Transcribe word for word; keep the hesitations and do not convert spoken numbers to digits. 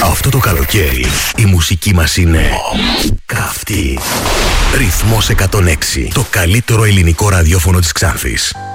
Αυτό το καλοκαίρι η μουσική μας είναι καυτή. Ρυθμός εκατόν έξι, το καλύτερο ελληνικό ραδιόφωνο της Ξάνθης.